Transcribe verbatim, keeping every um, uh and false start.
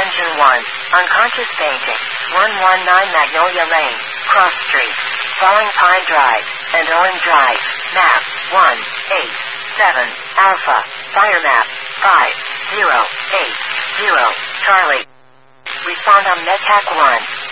Engine one. Unconscious fainting. one one nine Magnolia Lane. Cross Street. Falling Pine Drive. And Owen Drive. Map. one eight seven. Alpha. Fire map. five zero eight zero. Charlie. Respond on Medtac one.